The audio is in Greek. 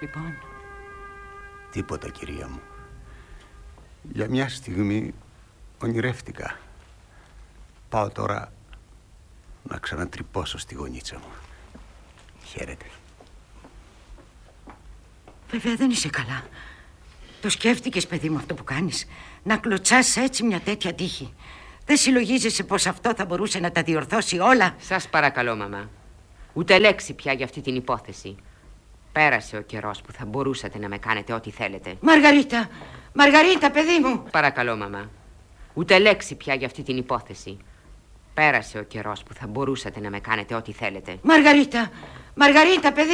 Λοιπόν? Τίποτα, κυρία μου. Για μια στιγμή ονειρεύτηκα. Πάω τώρα να ξανατρυπώσω στη γωνίτσα μου. Χαίρετε. Βέβαια δεν είσαι καλά. Το σκέφτηκες, παιδί μου, αυτό που κάνεις? Να κλωτσάς έτσι μια τέτοια τύχη? Δεν συλλογίζεσαι πως αυτό θα μπορούσε να τα διορθώσει όλα? Σας παρακαλώ, μαμά. Ούτε λέξη πια για αυτή την υπόθεση. Πέρασε ο καιρός που θα μπορούσατε να με κάνετε ό,τι θέλετε. Μαργαρίτα! Μαργαρίτα, παιδί μου! Παρακαλώ, μαμά. Ούτε λέξη πια για αυτή την υπόθεση. Πέρασε ο καιρός που θα μπορούσατε να με κάνετε ό,τι θέλετε. Μαργαρίτα! Μαργαρίτα, παιδί!